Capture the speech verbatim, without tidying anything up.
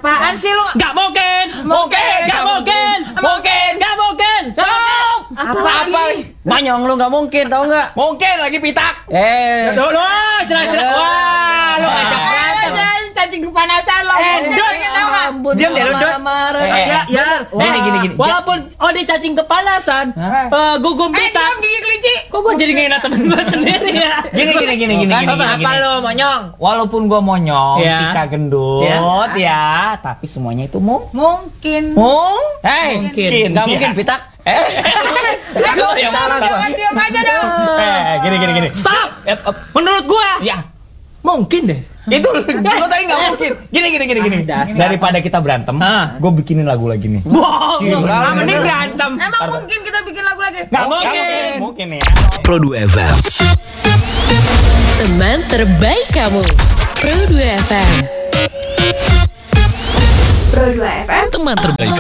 Apaan sih lu? Gak mungkin. Mungkin. Gak mungkin. Mungkin. Gak mungkin. Stop. Apa lagi? Manyong lu gak mungkin, tau gak? Mungkin lagi pitak. Eh. Tuh lu, jelas-jelas. Wah, lu ngajak berantem. Cacing kepanasan lo. Eh, Dut. Diam deh lu, Dut. Marah-marah. Eh, Ya, ya. Gini, gini, gini. Walaupun Odi cacing kepanasan, eh, gugum Eh, pitak. diam gigi kelinci. Kok gue jadi ngena temen gue sendiri ya? Gini gini gini gini gini. Apa, gini, apa gini. lu, monyong? Walaupun gua monyong, Ya. Tika gendut ya, tapi semuanya itu mung. Mungkin. Mung? Hey, Mungkin. Gak mungkin Iya. pitak. Eh, Salah, yang salah mana? gua. Jangan diam aja dong. Eh, gini gini gini. Stop! Eh, eh, Menurut gue, Ya, mungkin deh. Itu lu tadi nggak mungkin. Gini gini gini gini. Ah, dasar. Daripada kita berantem, Ah. gue bikinin lagu lagi nih. bohong. Ah, mending berantem. Emang mungkin kita bikin lagu lagi? Gak mungkin. Mungkin ya. Pro dua F M. Teman terbaik kamu. Pro dua F M. Teman terbaik